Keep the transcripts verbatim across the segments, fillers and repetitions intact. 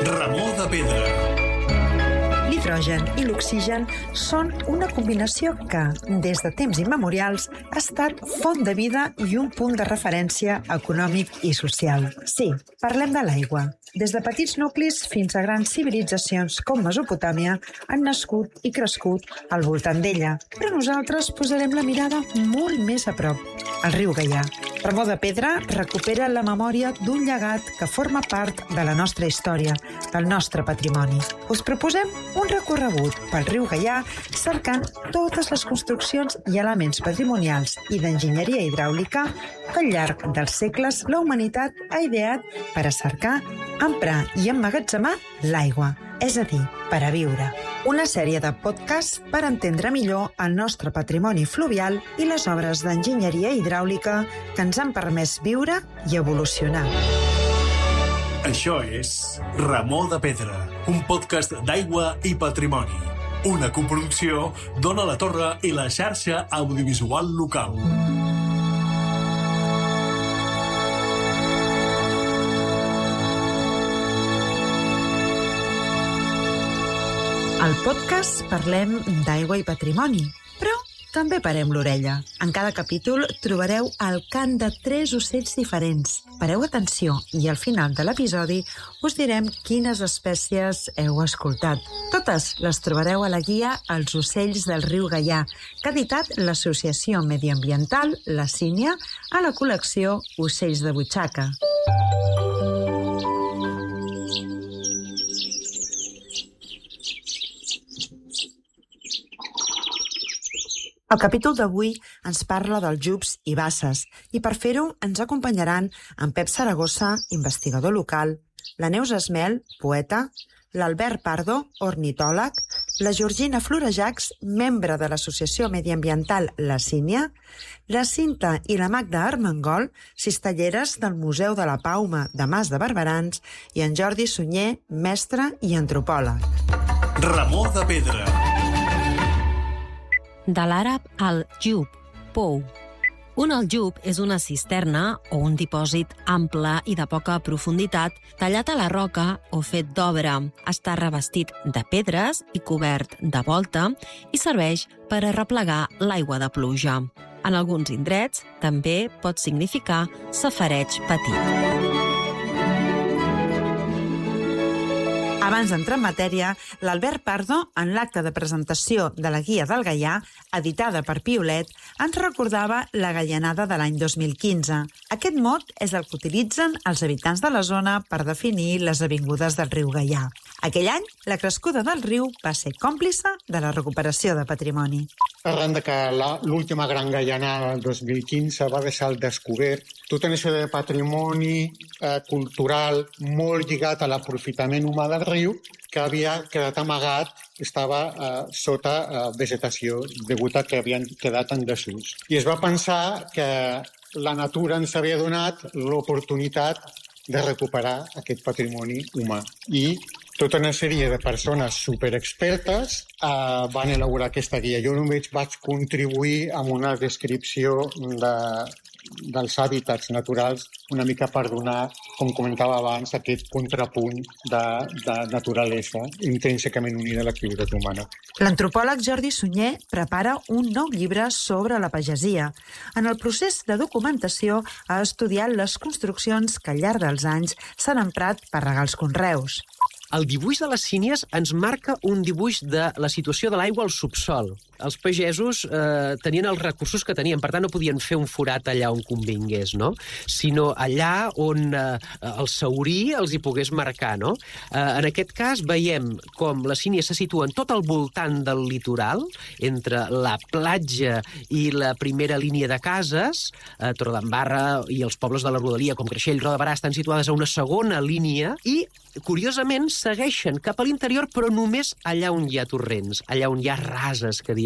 Remor de pedra. L'hidrogen i l'oxigen són una combinació que, des de temps immemorials, ha estat font de vida i un punt de referència econòmic i social. Sí, parlem de l'aigua. Des de petits nuclis fins a grans civilitzacions com Mesopotàmia han nascut i crescut al voltant d'ella. Però nosaltres posarem la mirada molt més a prop, al riu Gaià. Remor de pedra recupera la memòria d'un llegat que forma part de la nostra història, del nostre patrimoni. Us proposem un recorregut pel riu Gaià cercant totes les construccions i elements patrimonials i d'enginyeria hidràulica que al llarg dels segles la humanitat ha ideat per a cercar, emprar i emmagatzemar l'aigua, és a dir, per a viure. Una sèrie de podcasts per entendre millor el nostre patrimoni fluvial i les obres d'enginyeria hidràulica que ens han permès viure i evolucionar. Això és Remor de pedra, un podcast d'aigua i patrimoni. Una coproducció d'Ona la Torre i la xarxa audiovisual local. Al podcast parlem d'aigua i patrimoni, però també parem l'orella. En cada capítol trobareu el cant de tres ocells diferents. Pareu atenció i al final de l'episodi us direm quines espècies heu escoltat. Totes les trobareu a la guia Els ocells del riu Gaià, que ha editat l'Associació Mediambiental La Sínia a la col·lecció Ocells de Butxaca. El capítol d'avui ens parla dels jups i basses i per fer-ho ens acompanyaran en Pep Saragossa, investigador local, la Neus Esmel, poeta, l'Albert Pardo, ornitòleg, la Georgina Florejacs, membre de l'Associació Mediambiental La Sínia, la Cinta i la Magda Armengol, cistelleres del Museu de la Pauma de Mas de Barberans, i en Jordi Sunyer, mestre i antropòleg. Remor de pedra. De l'àrab al jub, pou. Un aljub és una cisterna o un dipòsit ample i de poca profunditat tallat a la roca o fet d'obra. Està revestit de pedres i cobert de volta i serveix per a replegar l'aigua de pluja. En alguns indrets també pot significar safareig petit. Abans d'entrar en matèria, l'Albert Pardo, en l'acte de presentació de la Guia del Gaià, editada per Piolet, ens recordava la gaianada de l'any dos mil quinze. Aquest mot és el que utilitzen els habitants de la zona per definir les avingudes del riu Gaià. Aquell any, la crescuda del riu va ser còmplice de la recuperació de patrimoni. Arran de que l'última gran gaianada del dos mil quinze va deixar al descobert tot això de patrimoni eh, cultural molt lligat a l'aprofitament humà del riu que havia quedat amagat, estava eh, sota eh, vegetació degut a que havien quedat en desús. I es va pensar que la natura ens havia donat l'oportunitat de recuperar aquest patrimoni humà. I tota una sèrie de persones superexpertes eh, van elaborar aquesta guia. Jo només vaig contribuir amb una descripció de, dels hàbitats naturals una mica per donar, com comentava abans, aquest contrapunt de, de naturalesa intrínsecament unida a l'activitat humana. L'antropòleg Jordi Sunyer prepara un nou llibre sobre la pagesia. En el procés de documentació ha estudiat les construccions que al llarg dels anys s'han emprat per regar els conreus. El dibuix de les sínies ens marca un dibuix de la situació de l'aigua al subsol. Els pagesos eh, tenien els recursos que tenien, per tant no podien fer un forat allà on convingués, no? Sinó allà on eh, el saurí els hi pogués marcar, no? Eh, en aquest cas veiem com les sínies se situen tot al voltant del litoral, entre la platja i la primera línia de cases, eh, Torredembarra i els pobles de la rodalia com Creixell, Roda de Berà estan situades a una segona línia i curiosament segueixen cap a l'interior però només allà on hi ha torrents, allà on hi ha rases que diem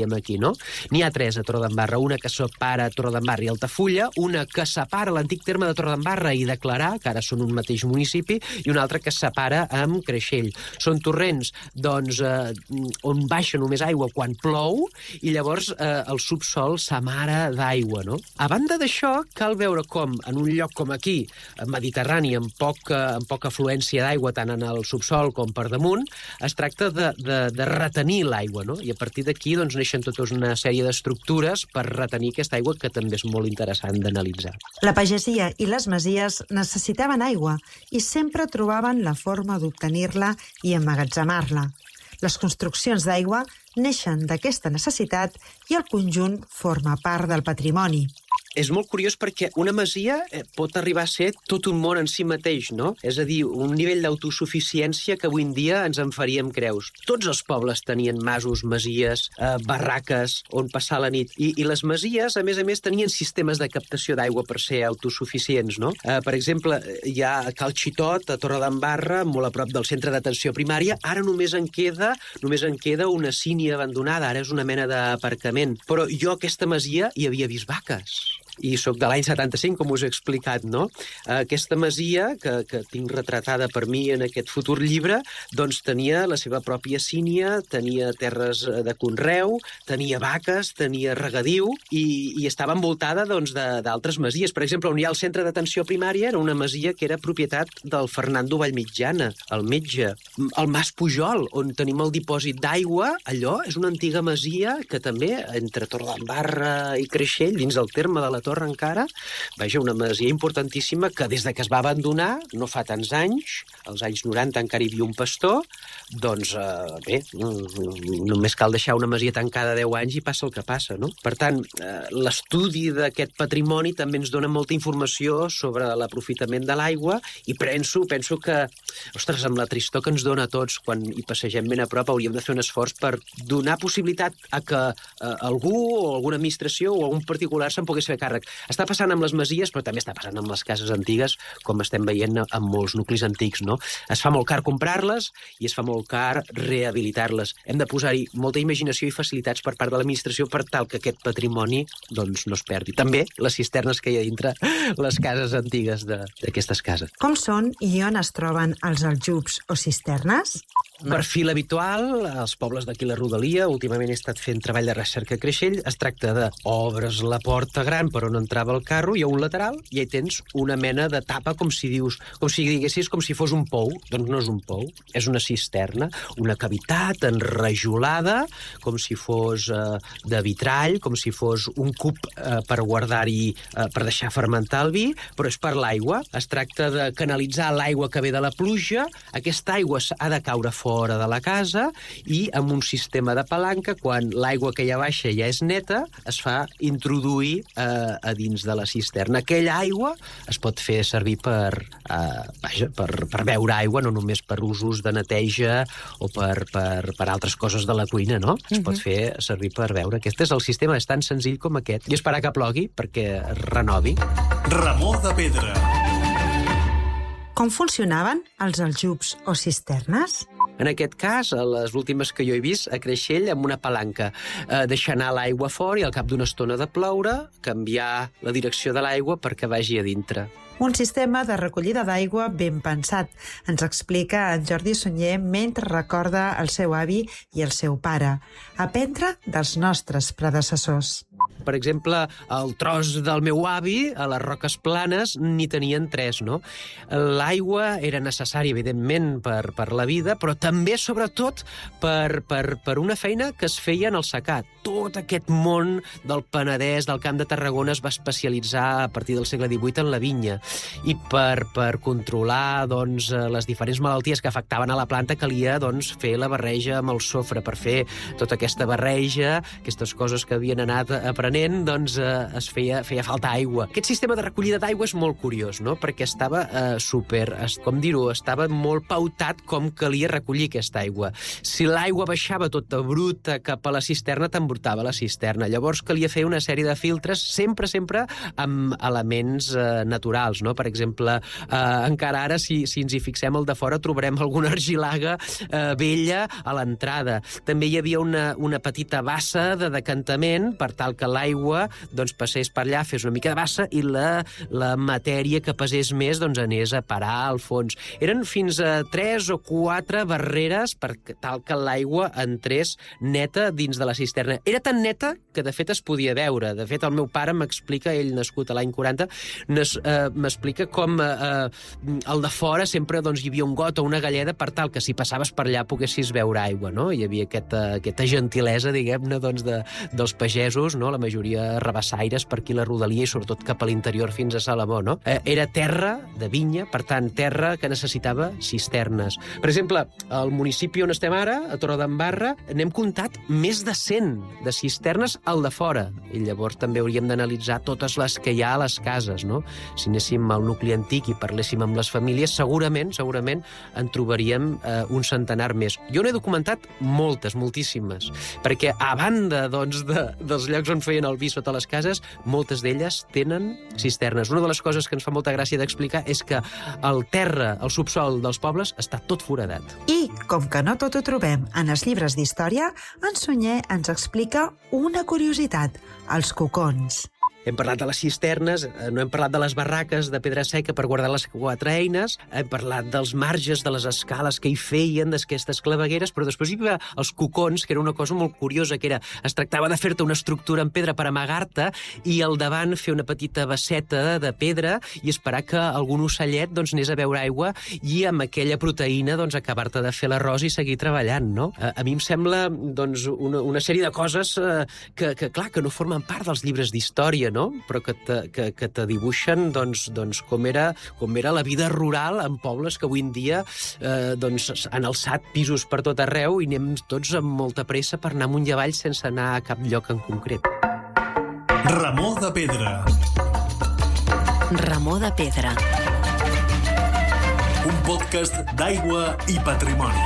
diem aquí, no? N'hi ha tres a Torredembarra, una que separa Torredembarra i Altafulla, una que separa l'antic terme de Torredembarra i de Clarà, que ara són un mateix municipi, i una altra que separa amb Creixell. Són torrents, doncs, eh, on baixa només aigua quan plou, i llavors eh, el subsol s'amara d'aigua, no? A banda d'això, cal veure com, en un lloc com aquí, mediterrani, amb poca, amb poca afluència d'aigua, tant en el subsol com per damunt, es tracta de, de, de retenir l'aigua, no? I a partir d'aquí doncs, neixen tota una sèrie d'estructures per retenir aquesta aigua, que també és molt interessant d'analitzar. La pagesia i les masies necessitaven aigua i sempre trobaven la forma d'obtenir-la i emmagatzemar-la. Les construccions d'aigua neixen d'aquesta necessitat i el conjunt forma part del patrimoni. És molt curiós perquè una masia pot arribar a ser tot un món en si mateix, no? És a dir, un nivell d'autosuficiència que avui en dia ens en faríem creus. Tots els pobles tenien masos, masies, eh, barraques on passar la nit. I, I les masies, a més a més, tenien sistemes de captació d'aigua per ser autosuficients, no? Eh, per exemple, hi ha a Cal Xitot, a Torredembarra, molt a prop del centre d'atenció primària. Ara només en queda només en queda una sínia abandonada, ara és una mena d'aparcament. Però jo a aquesta masia hi havia vist vaques. I sóc de l'any setanta-cinc, com us he explicat, no? Aquesta masia, que, que tinc retratada per mi en aquest futur llibre, doncs tenia la seva pròpia sínia, tenia terres de conreu, tenia vaques, tenia regadiu, i, i estava envoltada doncs, d'altres masies. Per exemple, on hi ha el centre d'atenció primària, era una masia que era propietat del Fernando Vallmitjana, el metge. El Mas Pujol, on tenim el dipòsit d'aigua, allò és una antiga masia que també, entre Torredembarra i Creixell, dins el terme de la Torre encara, vaja, una masia importantíssima que des de que es va abandonar, no fa tants anys, als anys noranta encara hi havia un pastor, doncs, eh, bé, només cal deixar una masia tancada deu anys i passa el que passa, no? Per tant, eh, l'estudi d'aquest patrimoni també ens dona molta informació sobre l'aprofitament de l'aigua i penso, penso que, ostres, amb la tristor que ens dona a tots quan hi passegem ben a prop, hauríem de fer un esforç per donar possibilitat a que eh, algú o alguna administració o algun particular se'n pogués fer càrrec. Està passant amb les masies, però també està passant amb les cases antigues, com estem veient amb molts nuclis antics, no? Es fa molt car comprar-les i es fa molt car rehabilitar-les. Hem de posar-hi molta imaginació i facilitats per part de l'administració per tal que aquest patrimoni doncs, no es perdi. També les cisternes que hi ha dintre les cases antigues d'aquestes cases. Com són i on es troben els aljubs o cisternes? Perfil habitual, als pobles d'aquí la rodalia, últimament he estat fent treball de recerca a Creixell, es tracta de obres la porta gran per on entrava el carro, hi ha un lateral i hi tens una mena de tapa, com si dius, com si diguessis com si fos un pou. Doncs no és un pou, és una cisterna, una cavitat enrajolada, com si fos eh, de vitrall, com si fos un cub eh, per guardar-hi, eh, per deixar fermentar el vi, però és per l'aigua. Es tracta de canalitzar l'aigua que ve de la pluja, aquesta aigua ha de caure fora de la casa i amb un sistema de palanca, quan l'aigua que hi ha baixa ja és neta, es fa introduir eh, a dins de la cisterna. Aquella aigua es pot fer servir per, eh, vaja, per, per beure aigua, no només per usos de neteja o per, per, per altres coses de la cuina, no? Es pot fer servir per beure. Aquest és el sistema, és tan senzill com aquest. I esperar que plogui perquè es renovi. Ramó de Pedra. Com funcionaven els aljubs o cisternes? En aquest cas, a les últimes que jo he vist, a Creixell, amb una palanca, eh, deixar anar l'aigua fora i al cap d'una estona de ploure, canviar la direcció de l'aigua perquè vagi a dintre. Un sistema de recollida d'aigua ben pensat, ens explica en Jordi Sunyer mentre recorda el seu avi i el seu pare. Aprendre dels nostres predecessors. Per exemple, el tros del meu avi, a les Roques Planes, n'hi tenien tres, no? L'aigua era necessària, evidentment, per, per la vida, però també, sobretot, per, per, per una feina que es feia en el secà. Tot aquest món del Penedès, del Camp de Tarragona, es va especialitzar a partir del segle divuit en la vinya. I per, per controlar doncs, les diferents malalties que afectaven a la planta calia doncs, fer la barreja amb el sofre. Per fer tota aquesta barreja, aquestes coses que havien anat aprenent, doncs eh, es feia, feia falta aigua. Aquest sistema de recollida d'aigua és molt curiós, no? Perquè estava eh, super, com dir-ho, estava molt pautat com calia recollir aquesta aigua. Si l'aigua baixava tota bruta cap a la cisterna, t'embrutava la cisterna. Llavors calia fer una sèrie de filtres, sempre, sempre amb elements eh, naturals, cisternes, no? Per exemple, eh, encara ara, si, si ens hi fixem al de fora, trobarem alguna argilaga eh, vella a l'entrada. També hi havia una, una petita bassa de decantament per tal que l'aigua doncs, passés per allà, fes una mica de bassa i la, la matèria que pesés més doncs, anés a parar al fons. Eren fins a tres o quatre barreres per tal que l'aigua entrés neta dins de la cisterna. Era tan neta que, de fet, es podia veure. De fet, el meu pare m'explica, ell nascut a l'any quaranta, eh, m'explica com eh, al de fora sempre doncs, hi havia un got o una galleda per tal que si passaves per allà poguessis veure aigua, no? Hi havia aquesta, aquesta gentilesa, diguem-ne, doncs, de, dels pagesos, no? La majoria rabassaires per aquí la rodalia i sobretot cap a l'interior fins a Salamó, no? Eh, era terra de vinya, per tant, terra que necessitava cisternes. Per exemple, al municipi on estem ara, a Torredembarra, n'hem comptat més de cent de cisternes al de fora. I llavors també hauríem d'analitzar totes les que hi ha a les cases, no? Si anéssim al nucli antic i parléssim amb les famílies, segurament, segurament en trobaríem eh, un centenar més. Jo n'he documentat moltes, moltíssimes, perquè a banda doncs, de, dels llocs on feien el vi sota les cases, moltes d'elles tenen cisternes. Una de les coses que ens fa molta gràcia d'explicar és que el terra, el subsol dels pobles, està tot foradat. I, com que no tot ho trobem en els llibres d'història, en Sunyer ens explica una curiositat, els cocons. Hem parlat de les cisternes, no hem parlat de les barraques de pedra seca per guardar les quatre eines, hem parlat dels marges de les escales que hi feien, d'aquestes clavegueres, però després hi havia els cocons, que era una cosa molt curiosa, que era, es tractava de fer-te una estructura en pedra per amagar-te i al davant fer una petita basseta de pedra i esperar que algun ocellet doncs, anés a beure aigua i amb aquella proteïna doncs, acabar-te de fer l'arròs i seguir treballant, no? A, a mi em sembla doncs, una, una sèrie de coses eh, que, que, clar, que no formen part dels llibres d'història, no? Però que te, que, que te dibuixen doncs, doncs, com, era, com era la vida rural en pobles que avui en dia eh, doncs, han alçat pisos per tot arreu i anem tots amb molta pressa per anar amunt i avall sense anar a cap lloc en concret. Ramó de Pedra. Ramó de Pedra. Un podcast d'aigua i patrimoni.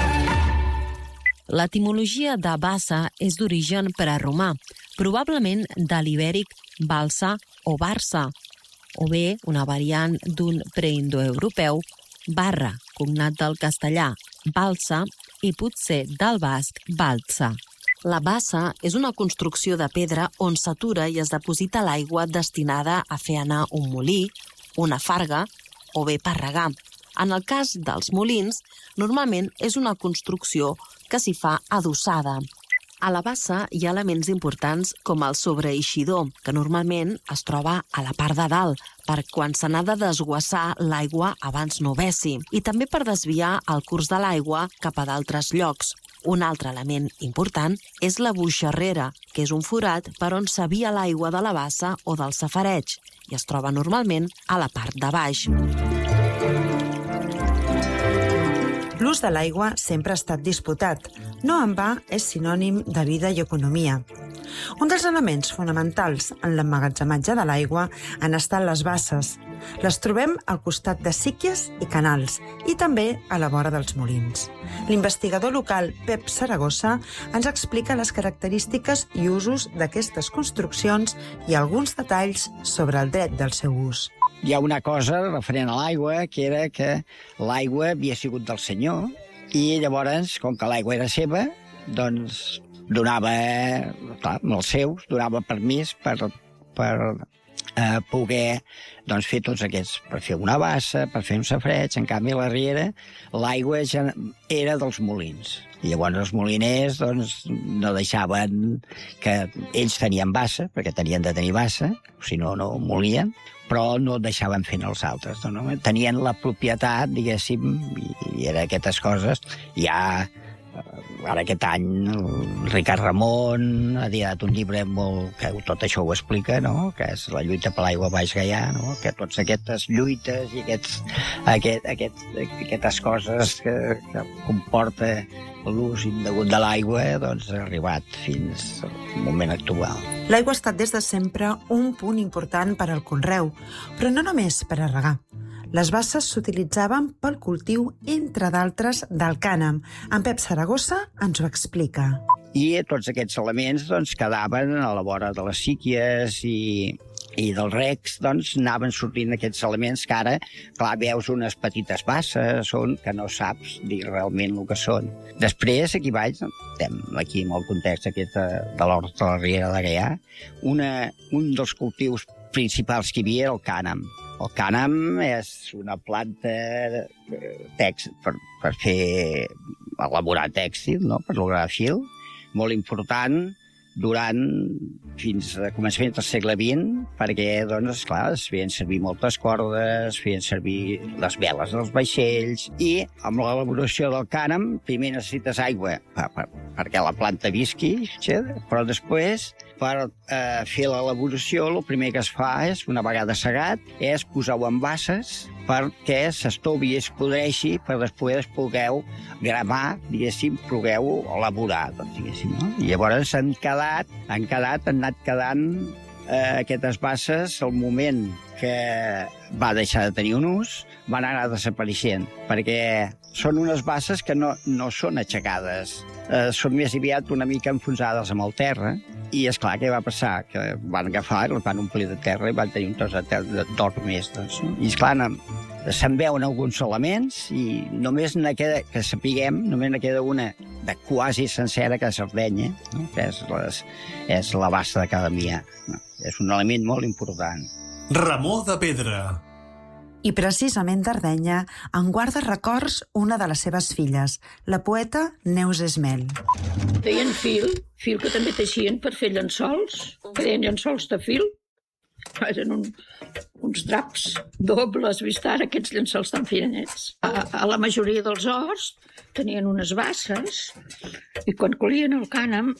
L'etimologia de bassa és d'origen preromà, probablement de l'ibèric balsa o barça, o bé una variant d'un preindoeuropeu, barra, cognat del castellà, balsa, i potser del basc, balsa. La bassa és una construcció de pedra on s'atura i es deposita l'aigua destinada a fer anar un molí, una farga o bé per regar. En el cas dels molins, normalment és una construcció que s'hi fa adossada. A la bassa hi ha elements importants com el sobreeixidor, que normalment es troba a la part de dalt, per quan se n'ha de desguassar l'aigua abans no vessi, i també per desviar el curs de l'aigua cap a d'altres llocs. Un altre element important és la buixarrera, que és un forat per on s'avia l'aigua de la bassa o del safareig, i es troba normalment a la part de baix. L'ús de l'aigua sempre ha estat disputat. No en va és sinònim de vida i economia. Un dels elements fonamentals en l'emmagatzematge de l'aigua han estat les basses. Les trobem al costat de síquies i canals i també a la vora dels molins. L'investigador local Pep Saragossa ens explica les característiques i usos d'aquestes construccions i alguns detalls sobre el dret del seu ús. Hi ha una cosa referent a l'aigua, que era que l'aigua havia sigut del senyor i llavors, com que l'aigua era seva, doncs donava, clar, els seus, donava permís per, per eh, poder doncs, fer tots aquests, per fer una bassa, per fer un safareig. En canvi, a la riera, l'aigua ja era dels molins. I llavors els moliners doncs, no deixaven que ells tenien bassa, perquè tenien de tenir bassa, si no, no molien, però no deixaven fer els altres. No? Tenien la propietat, diguéssim, i, i era aquestes coses. Ja, ara aquest any, el Ricard Ramon ha editat un llibre molt, que tot això ho explica, no? Que és la lluita per l'aigua Baix Gaià, no? Que totes aquestes lluites i aquests, aquest, aquest, aquestes coses que, que comporta l'ús indegut de l'aigua doncs, ha arribat fins al moment actual. L'aigua ha estat des de sempre un punt important per al conreu, però no només per a regar. Les basses s'utilitzaven pel cultiu, entre d'altres, del cànem. En Pep Saragossa ens ho explica. i tots aquests elements doncs, quedaven a la vora de les síquies i, i dels recs, doncs anaven sortint aquests elements que ara, clar, veus unes petites basses on, que no saps dir realment el que són. Després, aquí baix, estem aquí en el context aquest de, de l'hort de la Riera de Gaià, una, un dels cultius principals que hi havia era el cànem. El cànem és una planta tex, per, per fer elaborar tèxtil, no? Per elaborar fil, molt important durant fins a començament del segle vint, perquè, doncs, esclar, es feien servir moltes cordes, es feien servir les veles dels vaixells, i amb l'elaboració del cànem primer necessites aigua per, per, perquè la planta visqui, però després, per eh, fer l'elaboració, el primer que es fa és, una vegada segat, és posar-ho en basses perquè s'estovi i es podreixi, per després pugueu gramar, diguéssim, pugueu elaborar, doncs, diguéssim, no? I llavors han quedat, han quedat, han anat quedant eh, aquestes basses al moment que va deixar de tenir un ús, van anar desapareixent, perquè són unes basses que no, no són aixecades, eh, són més aviat una mica enfonsades amb el terra, i és clar, què va passar? Que van agafar, el van omplir de terra i van tenir un tros d'or més. Doncs, no? I és clar, se'n veuen alguns elements i només ne queda, que sapiguem, només ne queda una de quasi sencera, que és Sardenya, no? Que és, les, és la bassa de cada dia. No? És un element molt important. Ramó de Pedra. I precisament d'Ardenya en guarda records una de les seves filles, la poeta Neus Esmel. Feien fil, fil que també teixien per fer llençols, feien llençols de fil. Eren un, uns draps dobles, vist ara, aquests llençols tan finets. A, a la majoria dels horts tenien unes basses i quan colien el cànem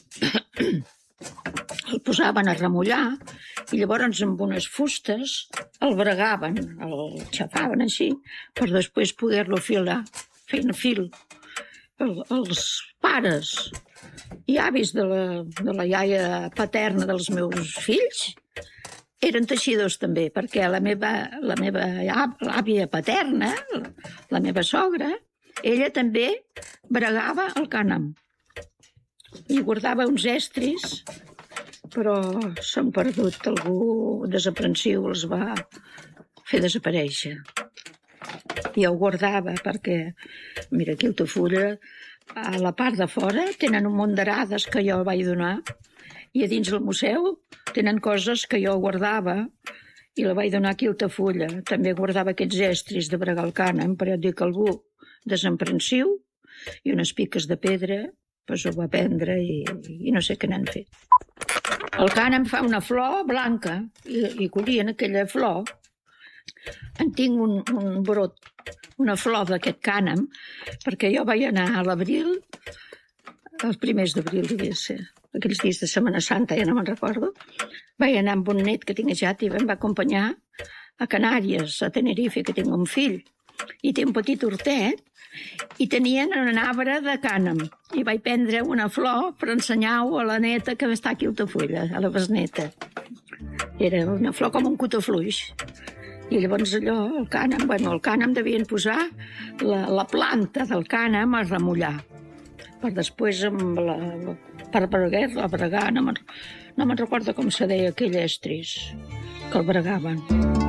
el posaven a remullar i llavors amb unes fustes el bregaven, el xafaven així, per després poder-lo filar, fent fil. El, els pares i avis de la, de la iaia paterna dels meus fills eren teixidors també, perquè la meva, la meva àvia paterna, la meva sogra, ella també bregava el cànem i guardava uns estris, però s'han perdut, algú desaprensiu els va fer desaparèixer. I ho guardava perquè, mira, aquí a Altafulla, a la part de fora, tenen un munt d'arades que jo vaig donar i a dins del museu tenen coses que jo guardava i la vaig donar aquí a Altafulla. També guardava aquests estris de bregar el cànem, però et dic, algú desaprensiu i unes piques de pedra, doncs ho va prendre i, i no sé què n'han fet. El cànem fa una flor blanca i, i collien aquella flor. En tinc un, un brot, una flor d'aquest cànem, perquè jo vaig anar a l'abril, els primers d'abril, devia ser, aquells dies de Setmana Santa, ja no me'n recordo, vaig anar amb un net que tinc a Xàtiva, em va acompanyar a Canàries, a Tenerife, que tinc un fill, i té un petit hortet, i tenien un arbre de cànem, i vaig prendre una flor per ensenyar-ho a la neta que està aquí a Altafulla, a la besneta. Era una flor com un cotafluix. I llavors allò, el cànem, bueno, el cànem devien posar la, la planta del cànem a remullar, per després amb la, per bregar, la bregar, no me'n no me'n recordo com se deia aquell estris que el bregaven.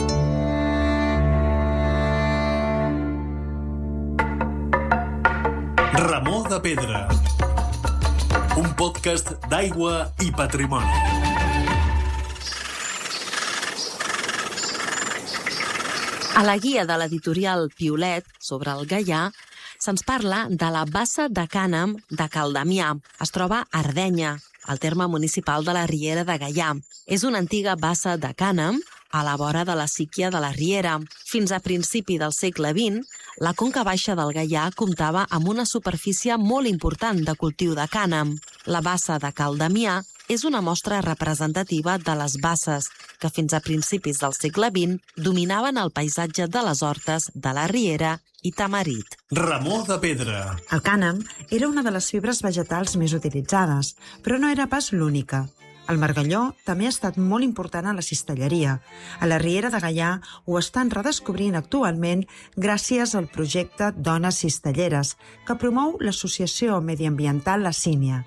Ramó de Pedra, un podcast d'aigua i patrimoni. A la guia de l'editorial Piolet sobre el Gaià se'ns parla de la bassa de cànem de Cal Damià. Es troba a Ardenya, al terme municipal de la Riera de Gaià. És una antiga bassa de cànem a la vora de la síquia de la Riera. Fins a principi del segle vint, la conca baixa del Gaià comptava amb una superfície molt important de cultiu de cànem. La bassa de Cal Damià és una mostra representativa de les basses que fins a principis del segle vint dominaven el paisatge de les hortes de la Riera i Tamarit. Ramó de Pedra. El cànem era una de les fibres vegetals més utilitzades, però no era pas l'única. El margalló també ha estat molt important a la cistelleria. A la Riera de Gaià ho estan redescobrint actualment gràcies al projecte Dones Cistelleres, que promou l'associació mediambiental La Sínia,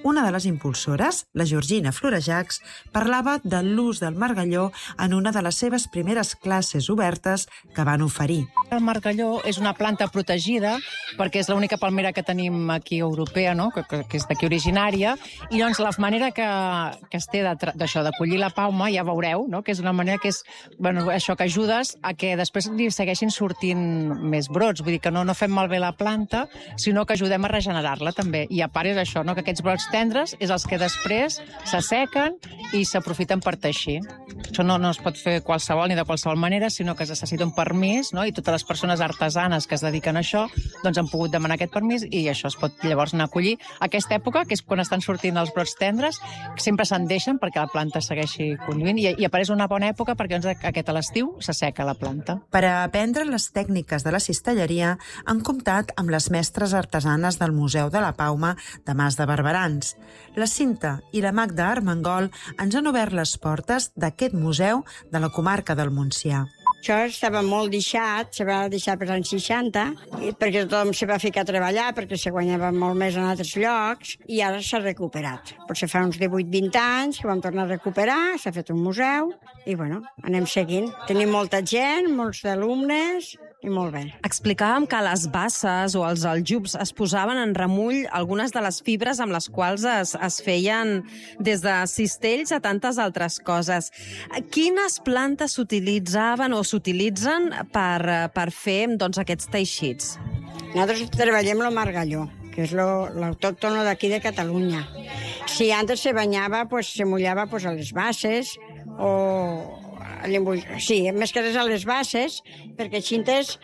Una de les impulsores, la Georgina Florejacs, parlava de l'ús del margalló en una de les seves primeres classes obertes que van oferir. El margalló és una planta protegida perquè és l'única palmera que tenim aquí europea, no? que, que, que és d'aquí originària, i doncs la manera que, que es té d'això, de collir la palma, ja veureu, no? que és una manera que és, bueno, això que ajudes a que després li segueixin sortint més brots, vull dir que no, no fem malbé la planta, sinó que ajudem a regenerar-la també. I a part és això, no? que aquests brots tendres és els que després s'assequen i s'aprofiten per teixir. Això no, no es pot fer qualsevol ni de qualsevol manera, sinó que es necessita un permís, no? i totes les persones artesanes que es dediquen a això doncs han pogut demanar aquest permís i això es pot llavors anar a collir. Aquesta època, que és quan estan sortint els brots tendres, sempre se'n deixen perquè la planta segueixi collint i, i apareix una bona època perquè doncs, aquest a l'estiu s'asseca la planta. Per a aprendre les tècniques de la cistelleria han comptat amb les mestres artesanes del Museu de la Pauma de Mas de Barberans. La Cinta i la Magda Armengol ens han obert les portes d'aquest museu de la comarca del Montsià. Això estava molt deixat, se va deixar per anys seixanta, perquè tothom se va ficar a treballar, perquè se guanyava molt més en altres llocs, i ara s'ha recuperat. Potser fa uns divuit vint anys que vam tornar a recuperar, s'ha fet un museu, i bueno, anem seguint. Tenim molta gent, molts alumnes, i molt bé. Explicàvem que a les basses o als aljubs es posaven en remull algunes de les fibres amb les quals es, es feien des de cistells a tantes altres coses. Quines plantes s'utilitzaven o s'utilitzen per, per fer doncs, aquests teixits? Nosaltres treballem el margalló, que és l'autòctono d'aquí de Catalunya. Si antes se banyava, pues, se mullava pues, a les basses o... Sí, més que res a les basses, perquè així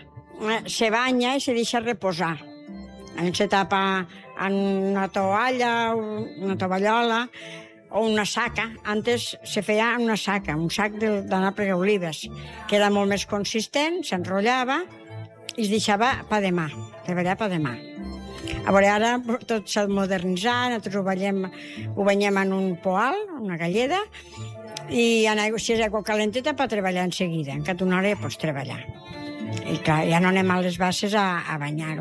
se banya i se deixa reposar. Se tapa en una toalla, una tovallola o una saca. Antes se feia en una saca, un sac d'anar a plegar olives, que era molt més consistent, s'enrotllava i es deixava pa de mà, treballar pa de mà. A veure, ara tot s'ha modernitzat, nosaltres ho banyem, ho banyem en un poal, una galleda, i en aigua, si és aigua calenteta, per treballar en seguida. En cada una hora ja pots treballar. I clar, ja no anem a les basses a, a banyar-ho.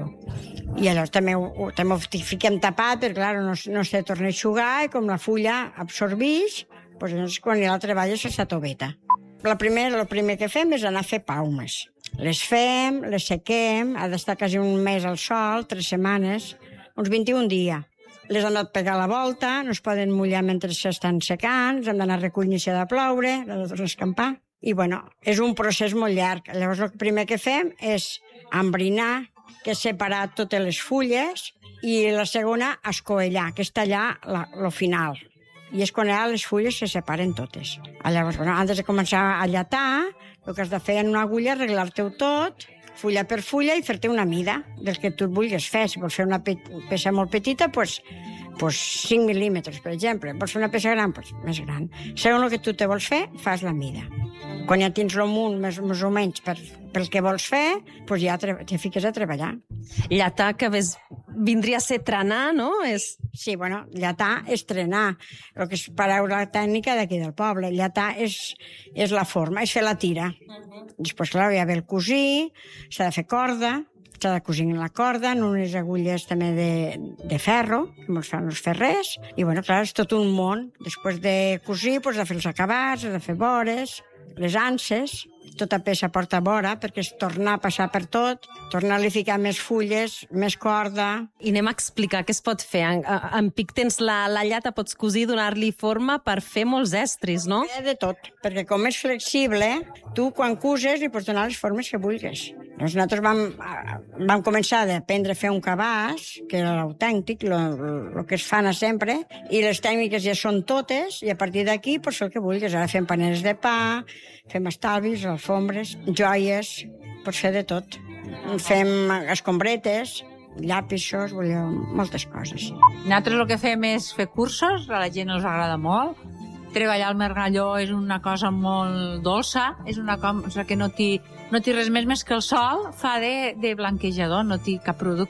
I llavors també ho, també ho fiquem tapat, perquè clar, no, no se torna a eixugar, i com la fulla absorbix, doncs llavors, quan ja la treballa se s'atoveta. La primera, el primer que fem és anar a fer paumes. Les fem, les sequem, ha d'estar quasi un mes al sol, tres setmanes, uns vint-i-un dies. Les han de pegar a la volta, no es poden mullar mentre s'estan secant, hem d'anar recollint si ha de ploure, hem de tornar a escampar. I, bueno, és un procés molt llarg. Llavors, el primer que fem és embrinar, que és separar totes les fulles, i la segona, escoellar, que és tallar el final. I és quan les fulles se separen totes. Llavors, bueno, antes de començar a llatar, el que has de fer en una agulla és arreglar-te-ho tot, fulla per fulla, i fer-te una mida del que tu et vulguis fer. Si vols fer una peça molt petita, doncs, doncs cinc mil·límetres, per exemple. Vols fer una peça gran, doncs més gran. Segons el que tu te vols fer, fas la mida. Quan ja tens el munt més, més o menys per, pel que vols fer, doncs ja te fiques a treballar. Llatar, que ves, vindria a ser trenar, no? És... Sí, bueno, llatar és trenar. El que és paraula tècnica d'aquí del poble. Llatar és, és la forma, és fer la tira. Després, clar, hi ha el cosir, s'ha de fer corda, s'ha de cosir la corda, en unes agulles també de, de ferro, que molts fan els ferrers, i, bueno, clar, és tot un món. Després de cosir, doncs, de fer els acabats, de fer vores, les anses, tota peça porta vora, perquè és tornar a passar per tot, tornar-li a ficar més fulles, més corda... I anem a explicar què es pot fer. En, en pic tens la, la llata, pots cosir, donar-li forma per fer molts estris, no? De tot, perquè com és flexible, tu quan coses li pots donar les formes que vulguis. Doncs nosaltres vam, vam començar a aprendre a fer un cabàs, que era l'autèntic, el que es fan a sempre, i les tècniques ja són totes, i a partir d'aquí pots fer el que vulguis. Ara fem paneres de pa, fem estalvis, alfombres, joies, pots fer de tot. Fem escombretes, llapisos, moltes coses. Nosaltres el que fem és fer cursos, a la gent els agrada molt. Treballar el margalló és una cosa molt dolça, és una cosa que no té no té res més més que el sol fa de, de blanquejador, no té cap producte.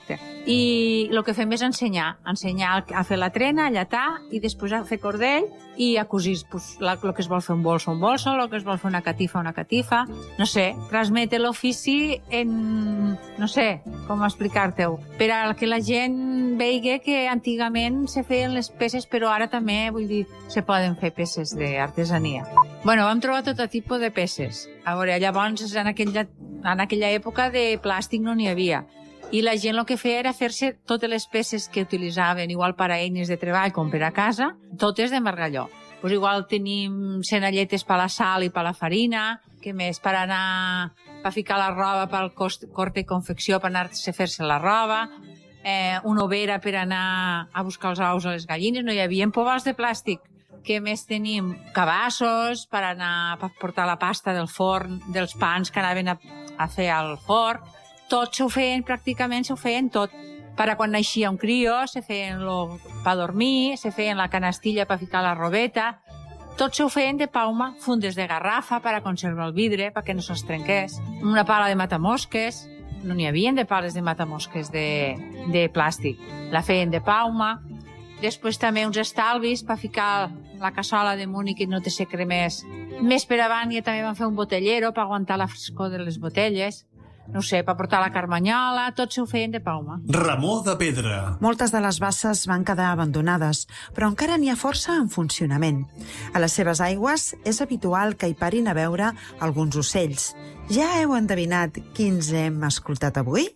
I el que fem és ensenyar, ensenyar a fer la trena, a llatar, i després a fer cordell i a cosir pues, la, el que es vol fer un bolso, un bolso, el que es vol fer una catifa, una catifa. No sé, transmetre l'ofici en... no sé com explicar-te-ho. Per a que la gent vegi que antigament se feien les peces, però ara també, vull dir, se poden fer peces d'artesania. Bueno, vam trobar tot tipus de peces. A veure, llavors, en aquella, en aquella època de plàstic no n'hi havia. I la gent el que feia era fer-se totes les peces que utilitzaven, igual per a eines de treball com per a casa, totes de margalló. Pues igual tenim senalletes per a la sal i per a la farina, que més per anar, per ficar la roba pel corte i confecció, per anar-se a fer-se la roba, eh, una overa per anar a buscar els ous a les gallines, no hi havia pobals de plàstic. Què més tenim? Cabassos per anar a portar la pasta del forn, dels pans que anaven a, a fer al forn. Tot s'ho feien, pràcticament s'ho feien tot. Per a quan naixia un crio, se feien lo per dormir, se feien la canastilla per ficar la robeta. Tot s'ho feien de pauma, fundes de garrafa per a conservar el vidre, perquè no se'ls trenqués. Una pala de matamosques, no n'hi havia de pales de matamosques de, de plàstic. La feien de pauma. Després també uns estalvis per ficar la cassola damunt i que no te se cremés. Més per avant ja també van fer un botellero per aguantar la frescor de les botelles. No sé, per portar la carmanyola, tot s'ho feien de pauma. Ramó de Pedra. Moltes de les basses van quedar abandonades, però encara n'hi ha força en funcionament. A les seves aigües és habitual que hi parin a veure alguns ocells. Ja heu endevinat quins hem escoltat avui?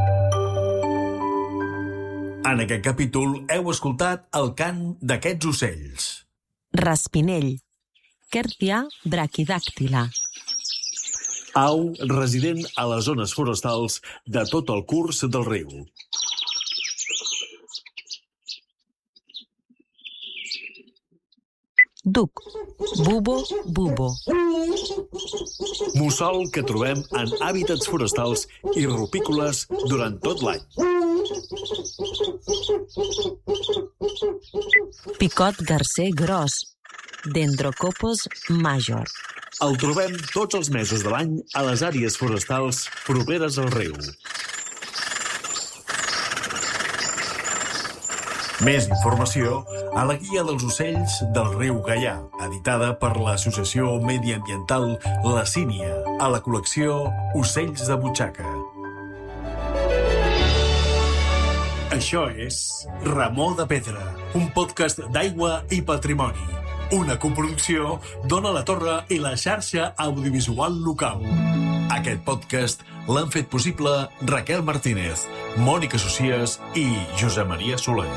En aquest capítol heu escoltat el cant d'aquests ocells. Raspinell. Quercia brachydactyla. Au resident a les zones forestals de tot el curs del riu. Duc. Bubo, bubo. Mussol que trobem en hàbitats forestals i rupícoles durant tot l'any. Picot garser gros. Dendrocopos major. El trobem tots els mesos de l'any a les àrees forestals properes al riu. Més informació a la Guia dels ocells del riu Gaià, editada per l'Associació Mediambiental La Sínia, a la col·lecció Ocells de Butxaca. Això és Ramó de Pedra, un podcast d'aigua i patrimoni. Una coproducció d'Ona la Torre i la xarxa audiovisual local. Aquest podcast l'han fet possible Raquel Martínez, Mònica Socias i Josep Maria Soler.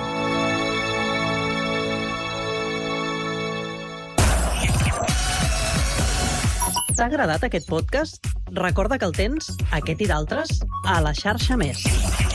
T'ha agradat aquest podcast? Recorda que el tens, aquest i d'altres, a la xarxa Més.